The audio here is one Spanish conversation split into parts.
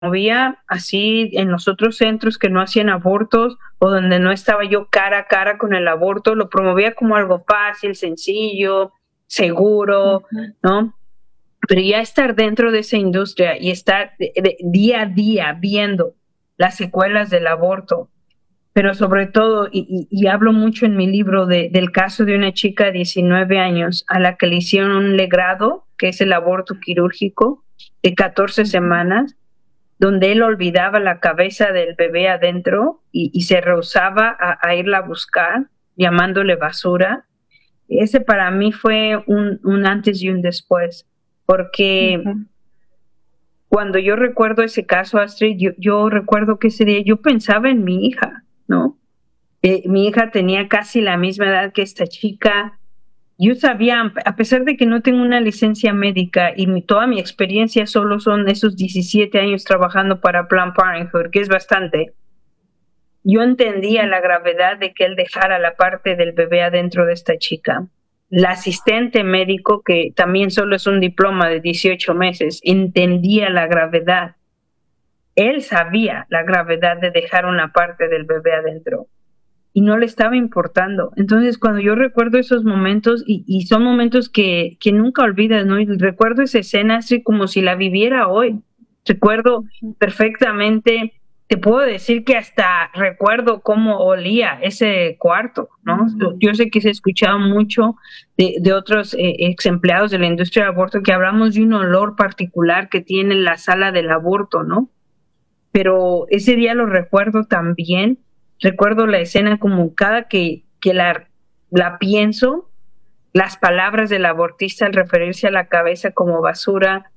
promovía así en los otros centros que no hacían abortos o donde no estaba yo cara a cara con el aborto, lo promovía como algo fácil, sencillo, seguro, Ujú. ¿no? Pero ya estar dentro de esa industria y estar día a día viendo las secuelas del aborto, pero sobre todo, y hablo mucho en mi libro del caso de una chica de 19 años a la que le hicieron un legrado, que es el aborto quirúrgico, de 14 Ujú. semanas, donde él olvidaba la cabeza del bebé adentro y se rehusaba a irla a buscar, llamándole basura. Ese para mí fue un antes y un después, porque Ujú. cuando yo recuerdo ese caso, Astrid, yo recuerdo que ese día yo pensaba en mi hija, ¿no? Mi hija tenía casi la misma edad que esta chica. Yo sabía, a pesar de que no tengo una licencia médica y toda mi experiencia solo son esos 17 años trabajando para Planned Parenthood, que es bastante, yo entendía la gravedad de que él dejara la parte del bebé adentro de esta chica. La asistente médico, que también solo es un diploma de 18 meses, entendía la gravedad. Él sabía la gravedad de dejar una parte del bebé adentro y no le estaba importando. Entonces, cuando yo recuerdo esos momentos, y son momentos que nunca olvidas, ¿no? Y recuerdo esa escena así como si la viviera hoy. Recuerdo perfectamente, te puedo decir que hasta recuerdo cómo olía ese cuarto, ¿no? Mm. Yo sé que se ha escuchado mucho de otros ex empleados de la industria del aborto que hablamos de un olor particular que tiene la sala del aborto, ¿no? Pero ese día lo recuerdo también, recuerdo la escena como cada que la pienso, las palabras del abortista al referirse a la cabeza como basura,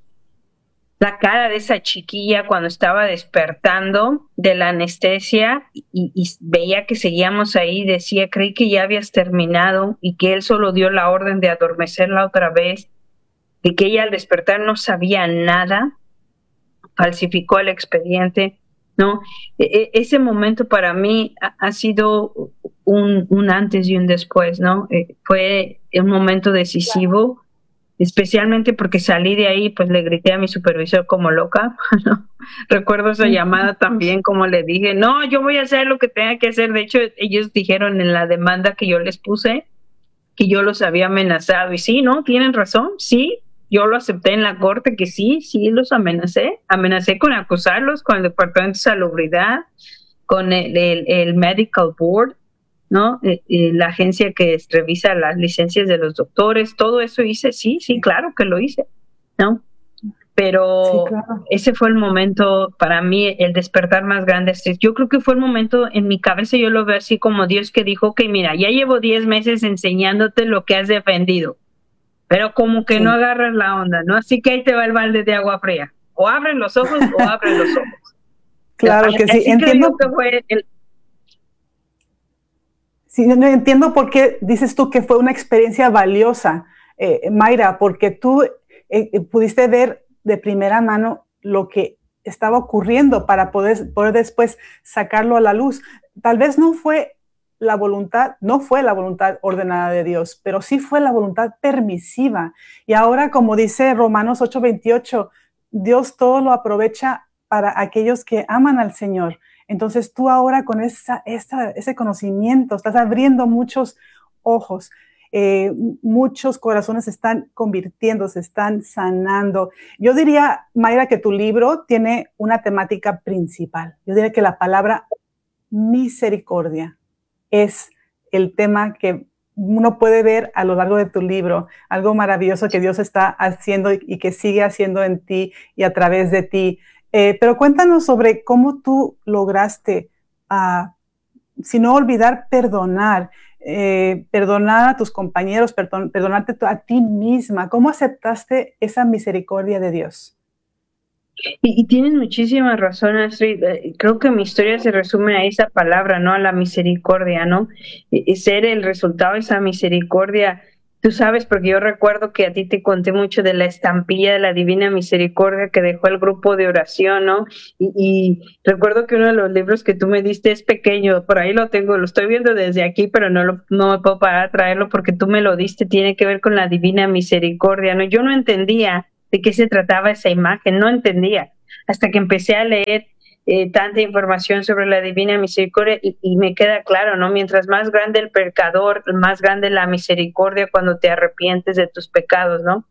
la cara de esa chiquilla cuando estaba despertando de la anestesia y veía que seguíamos ahí, decía, creí que ya habías terminado y que él solo dio la orden de adormecerla otra vez, de que ella al despertar no sabía nada, falsificó el expediente, ¿no? Ese momento para mí ha sido un antes y un después, ¿no? Fue un momento decisivo, especialmente porque salí de ahí, pues le grité a mi supervisor como loca, ¿no? Recuerdo esa Ujú. llamada también, como le dije, no, yo voy a hacer lo que tenga que hacer. De hecho, ellos dijeron en la demanda que yo les puse, que yo los había amenazado. Y sí, ¿no? Tienen razón, sí. Yo lo acepté en la corte que sí, sí los amenacé. Amenacé con acusarlos con el Departamento de Salubridad, con el Medical Board, ¿no? La agencia que revisa las licencias de los doctores. Todo eso hice, sí, sí, Sí, claro que lo hice, ¿no? sí, Pero claro. ese fue el momento para mí, el despertar más grande. Yo creo que fue el momento en mi cabeza, yo lo veo así como Dios que dijo que mira, ya llevo 10 meses enseñándote lo que has defendido, pero como que no Sí, agarras la onda, ¿no? Así que ahí te va el balde de agua fría. O abren los ojos o abren los ojos. claro que sí. Así creo yo Entiendo, que fue el... sí, no entiendo por qué dices tú que fue una experiencia valiosa, Mayra, porque tú pudiste ver de primera mano lo que estaba ocurriendo para poder después sacarlo a la luz. Tal vez no fue la voluntad ordenada de Dios, pero sí fue la voluntad permisiva. Y ahora, como dice Romanos 8:28, Dios todo lo aprovecha para aquellos que aman al Señor. Entonces tú ahora con ese conocimiento estás abriendo muchos ojos, muchos corazones se están convirtiendo, se están sanando. Yo diría, Mayra, que tu libro tiene una temática principal. Yo diría que la palabra misericordia es el tema que uno puede ver a lo largo de tu libro, algo maravilloso que Dios está haciendo y que sigue haciendo en ti y a través de ti. Pero cuéntanos sobre cómo tú lograste, si no olvidar, perdonar a tus compañeros, perdonarte a ti misma. ¿Cómo aceptaste esa misericordia de Dios? Y tienes muchísima razón, Astrid. Creo que mi historia se resume a esa palabra, ¿no? A la misericordia, ¿no? Ser el resultado de esa misericordia. Tú sabes, porque yo recuerdo que a ti te conté mucho de la estampilla de la Divina Misericordia que dejó el grupo de oración, ¿no? Y recuerdo que uno de los libros que tú me diste es pequeño, por ahí lo tengo, lo estoy viendo desde aquí, pero no me puedo parar a traerlo porque tú me lo diste, tiene que ver con la Divina Misericordia, ¿no? Yo no entendía de qué se trataba esa imagen, no entendía. hasta que empecé a leer tanta información sobre la divina misericordia y me queda claro, ¿no? Mientras más grande el pecador, más grande la misericordia cuando te arrepientes de tus pecados, ¿no?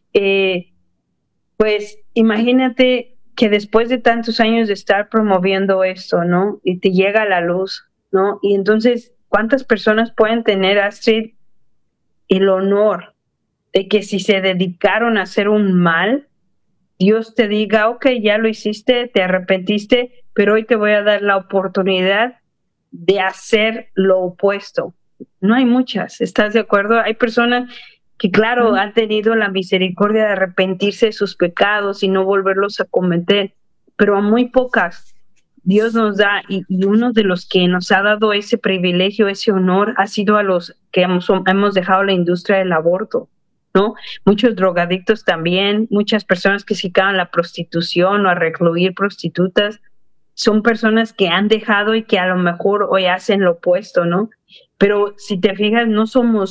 Pues imagínate que después de tantos años de estar promoviendo esto, ¿no? Y te llega la luz, ¿no? Y entonces, ¿cuántas personas pueden tener, Astrid, el honor de que si se dedicaron a hacer un mal, Dios te diga, ok, ya lo hiciste, te arrepentiste, pero hoy te voy a dar la oportunidad de hacer lo opuesto? No hay muchas, ¿estás de acuerdo? Hay personas que, claro, han tenido la misericordia de arrepentirse de sus pecados y no volverlos a cometer, pero a muy pocas Dios nos da, y uno de los que nos ha dado ese privilegio, ese honor, ha sido a los que hemos dejado la industria del aborto, ¿no? Muchos drogadictos también, muchas personas que se dedican a la prostitución o a recluir prostitutas, son personas que han dejado y que a lo mejor hoy hacen lo opuesto, ¿no? Pero si te fijas, no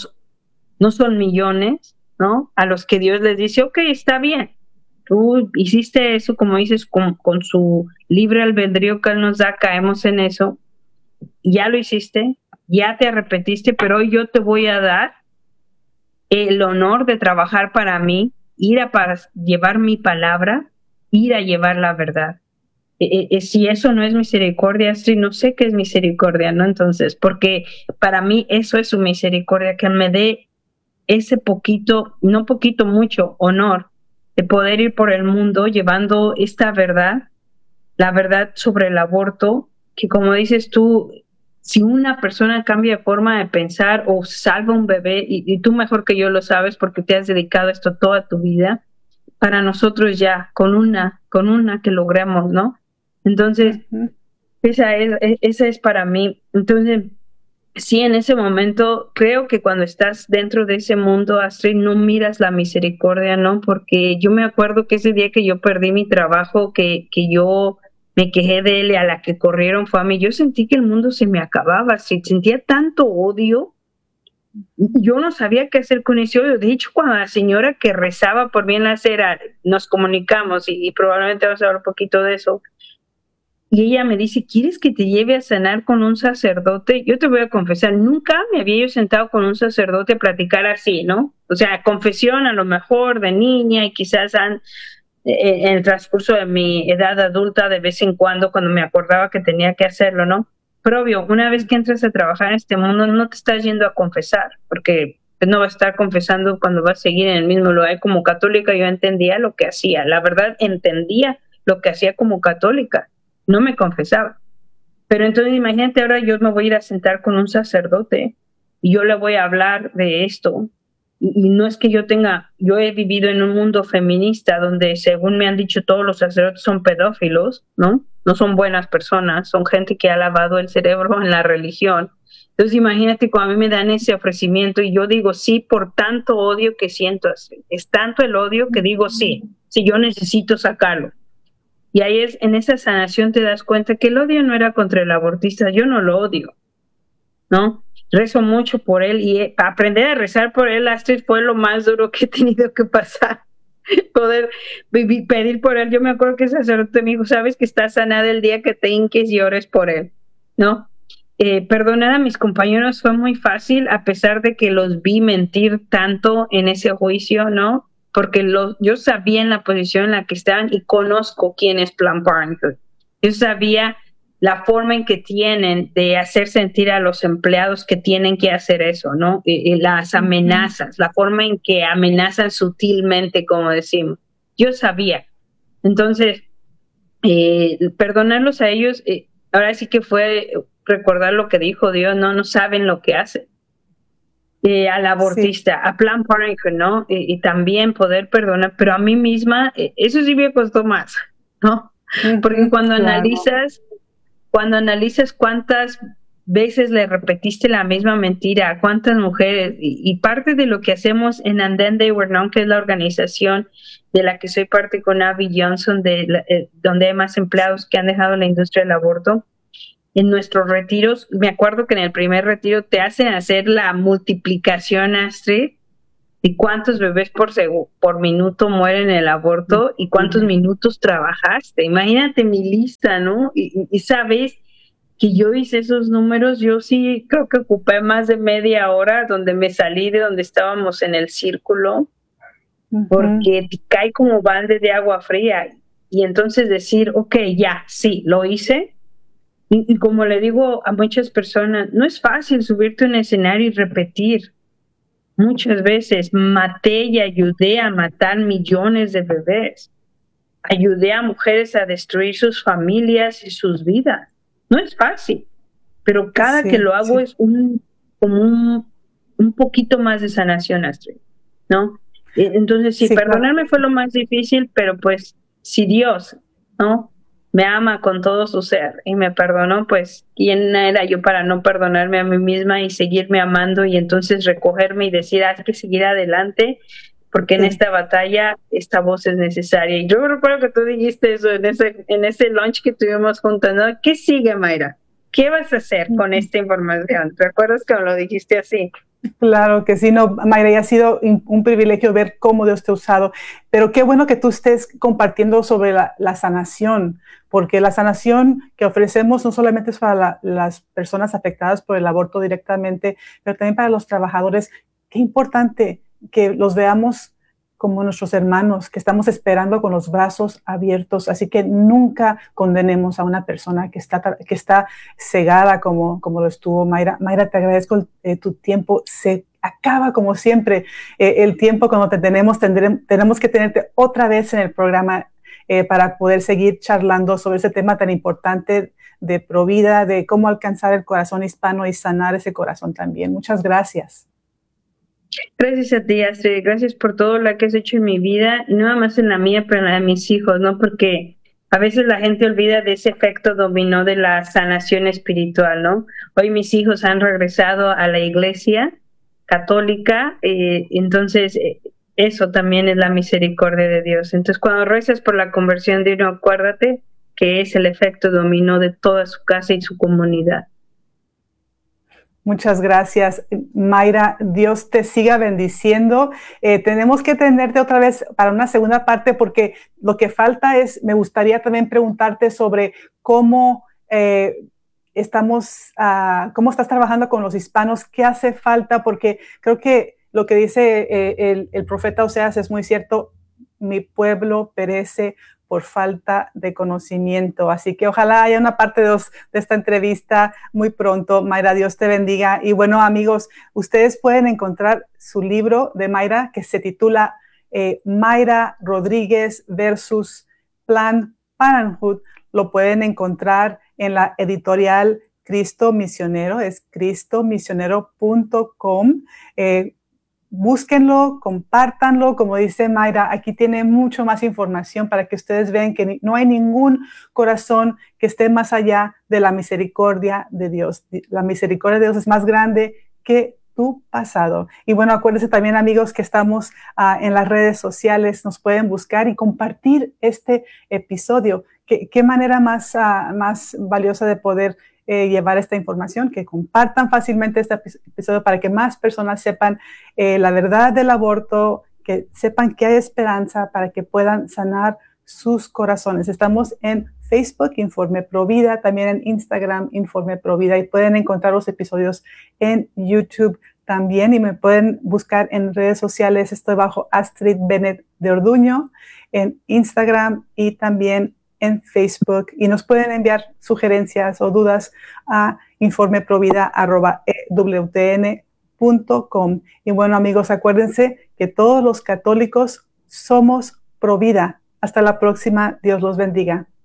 son millones, ¿no? A los que Dios les dice, ok, está bien, tú hiciste eso, como dices, con su libre albedrío que Él nos da, caemos en eso, ya lo hiciste, ya te arrepentiste, pero hoy yo te voy a dar el honor de trabajar para mí, para llevar mi palabra, ir a llevar la verdad. Si eso no es misericordia, sí, no sé qué es misericordia, ¿no? Entonces, porque para mí eso es su misericordia, que me dé ese poquito, no poquito, mucho honor de poder ir por el mundo llevando esta verdad, la verdad sobre el aborto, que como dices tú, si una persona cambia de forma de pensar o salva un bebé, y tú mejor que yo lo sabes porque te has dedicado a esto toda tu vida, para nosotros ya, con una que logremos, ¿no? Entonces, esa es para mí. Entonces, sí, en ese momento, creo que cuando estás dentro de ese mundo, Astrid, no miras la misericordia, ¿no? Porque yo me acuerdo que ese día que yo perdí mi trabajo, que yo me quejé de él y a la que corrieron fue a mí, yo sentí que el mundo se me acababa, Astrid, sentía tanto odio, yo no sabía qué hacer con ese odio. De hecho, cuando la señora que rezaba por mí en la acera, nos comunicamos y probablemente vamos a hablar un poquito de eso, y ella me dice, ¿quieres que te lleve a cenar con un sacerdote? Yo te voy a confesar, nunca me había yo sentado con un sacerdote a platicar así, ¿no? O sea, confesión a lo mejor de niña y quizás en el transcurso de mi edad adulta de vez en cuando me acordaba que tenía que hacerlo, ¿no? Pero obvio, una vez que entras a trabajar en este mundo no te estás yendo a confesar, porque no vas a estar confesando cuando vas a seguir en el mismo lugar. Como católica yo entendía lo que hacía, la verdad entendía lo que hacía como católica, no me confesaba. Pero entonces imagínate, ahora yo me voy a ir a sentar con un sacerdote y yo le voy a hablar de esto. Y no es que yo he vivido en un mundo feminista donde, según me han dicho, todos los sacerdotes son pedófilos, ¿no? No son buenas personas, son gente que ha lavado el cerebro en la religión. Entonces imagínate cuando a mí me dan ese ofrecimiento y yo digo sí por tanto odio que siento. Es tanto el odio que digo sí, yo necesito sacarlo. Y ahí en esa sanación te das cuenta que el odio no era contra el abortista, yo no lo odio, ¿no? Rezo mucho por él y aprender a rezar por él, Astrid, fue lo más duro que he tenido que pasar. Poder pedir por él. Yo me acuerdo que el sacerdote me dijo, sabes que estás sanada el día que te hinques y ores por él, ¿no? Perdonar a mis compañeros fue muy fácil, a pesar de que los vi mentir tanto en ese juicio, ¿no? Porque yo sabía en la posición en la que estaban y conozco quién es Planned Parenthood. Yo sabía la forma en que tienen de hacer sentir a los empleados que tienen que hacer eso, ¿no? Las amenazas, la forma en que amenazan sutilmente, como decimos. Yo sabía. Entonces, perdonarlos a ellos, ahora sí que fue recordar lo que dijo Dios, no saben lo que hacen. Al abortista, sí, a Planned Parenthood, ¿no? Y también poder perdonar, pero a mí misma, eso sí me costó más, ¿no? Porque cuando analizas cuántas veces le repetiste la misma mentira a cuántas mujeres, y parte de lo que hacemos en And Then They Were Known, que es la organización de la que soy parte con Abby Johnson, donde hay más empleados que han dejado la industria del aborto. En nuestros retiros, me acuerdo que en el primer retiro te hacen hacer la multiplicación, Astrid, ¿Y cuántos bebés por minuto mueren en el aborto? ¿Y cuántos minutos trabajaste? Imagínate mi lista, ¿no? Y sabes que yo hice esos números, yo sí creo que ocupé más de media hora donde me salí de donde estábamos en el círculo, porque te cae como balde de agua fría. Y entonces decir, ok, ya, sí, lo hice. Y como le digo a muchas personas, no es fácil subirte a un escenario y repetir. Muchas veces maté y ayudé a matar millones de bebés. Ayudé a mujeres a destruir sus familias y sus vidas. No es fácil, pero cada que lo hago es como un poquito más de sanación, Astrid, ¿no? Entonces, sí, perdonarme fue lo más difícil, pero pues si Dios, ¿no?, me ama con todo su ser y me perdonó, pues ¿quién era yo para no perdonarme a mí misma y seguirme amando y entonces recogerme y decir, hay que seguir adelante? Porque en esta batalla esta voz es necesaria. Y yo recuerdo que tú dijiste eso en ese lunch que tuvimos juntos, ¿no? ¿Qué sigue, Mayra? ¿Qué vas a hacer con esta información? ¿Te acuerdas que me lo dijiste así? Claro que sí, no, Mayra, y ha sido un privilegio ver cómo Dios te ha usado, pero qué bueno que tú estés compartiendo sobre la sanación, porque la sanación que ofrecemos no solamente es para las personas afectadas por el aborto directamente, pero también para los trabajadores. Qué importante que los veamos como nuestros hermanos, que estamos esperando con los brazos abiertos. Así que nunca condenemos a una persona que está cegada como lo estuvo Mayra. Mayra, te agradezco tu tiempo. Se acaba como siempre el tiempo cuando te tenemos que tenerte otra vez en el programa para poder seguir charlando sobre ese tema tan importante de Provida, de cómo alcanzar el corazón hispano y sanar ese corazón también. Muchas gracias. Gracias a ti, Astrid. Gracias por todo lo que has hecho en mi vida, y no nada más en la mía, pero en la de mis hijos, ¿no? Porque a veces la gente olvida de ese efecto dominó de la sanación espiritual, ¿no? Hoy mis hijos han regresado a la iglesia católica, entonces eso también es la misericordia de Dios. Entonces, cuando rezas por la conversión de uno, acuérdate que es el efecto dominó de toda su casa y su comunidad. Muchas gracias, Mayra. Dios te siga bendiciendo. Tenemos que tenerte otra vez para una segunda parte porque lo que falta es, me gustaría también preguntarte sobre cómo cómo estás trabajando con los hispanos, qué hace falta, porque creo que lo que dice el profeta Oseas es muy cierto. Mi pueblo perece por falta de conocimiento. Así que ojalá haya una parte 2 de esta entrevista muy pronto. Mayra, Dios te bendiga. Y bueno, amigos, ustedes pueden encontrar su libro de Mayra que se titula Mayra Rodríguez versus Planned Parenthood. Lo pueden encontrar en la editorial Cristo Misionero, es cristomisionero.com. Búsquenlo, compártanlo, como dice Mayra, aquí tiene mucho más información para que ustedes vean que no hay ningún corazón que esté más allá de la misericordia de Dios. La misericordia de Dios es más grande que tu pasado. Y bueno, acuérdense también, amigos, que estamos en las redes sociales, nos pueden buscar y compartir este episodio. ¿Qué manera más valiosa de poder llevar esta información? Que compartan fácilmente este episodio para que más personas sepan la verdad del aborto, que sepan que hay esperanza para que puedan sanar sus corazones. Estamos en Facebook, Informe Provida, también en Instagram, Informe Provida, y pueden encontrar los episodios en YouTube también, y me pueden buscar en redes sociales. Estoy bajo Astrid Bennett de Orduño en Instagram y también en Facebook, y nos pueden enviar sugerencias o dudas a informeprovida@ewtn.com. Y bueno, amigos, acuérdense que todos los católicos somos Provida. Hasta la próxima. Dios los bendiga.